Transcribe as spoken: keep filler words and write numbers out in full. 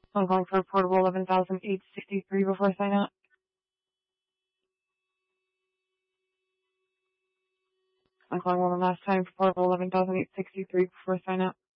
I'm calling for portable eleven thousand eight hundred sixty-three before I sign out. I'm calling one last time for portable eleven thousand eight hundred sixty-three before I sign out.